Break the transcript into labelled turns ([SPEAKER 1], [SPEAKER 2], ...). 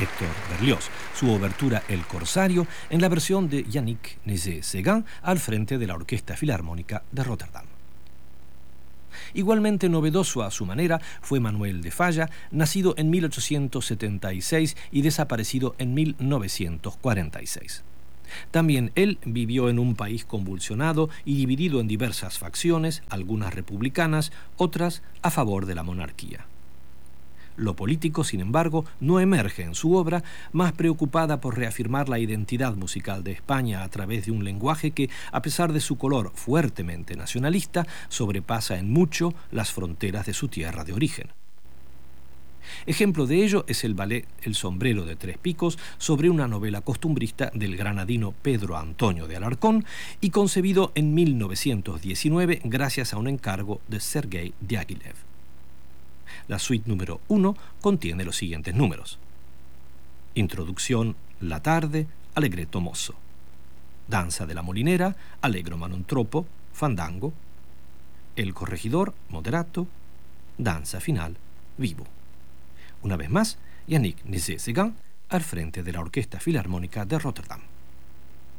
[SPEAKER 1] Héctor Berlioz, su obertura El Corsario, en la versión de Yannick Nézet-Séguin al frente de la Orquesta Filarmónica de Rotterdam. Igualmente novedoso a su manera fue Manuel de Falla, nacido en 1876 y desaparecido en 1946. También él vivió en un país convulsionado y dividido en diversas facciones, algunas republicanas, otras a favor de la monarquía. Lo político, sin embargo, no emerge en su obra, más preocupada por reafirmar la identidad musical de España a través de un lenguaje que, a pesar de su color fuertemente nacionalista, sobrepasa en mucho las fronteras de su tierra de origen. Ejemplo de ello es el ballet El sombrero de tres picos, sobre una novela costumbrista del granadino Pedro Antonio de Alarcón y concebido en 1919 gracias a un encargo de Sergei Diaghilev. La suite número 1 contiene los siguientes números: Introducción, La tarde, Allegretto mosso; Danza de la molinera, Allegro ma non troppo, Fandango; El corregidor, Moderato; Danza final, Vivo. Una vez más, Yannick Nézet-Séguin al frente de la Orquesta Filarmónica de Rotterdam.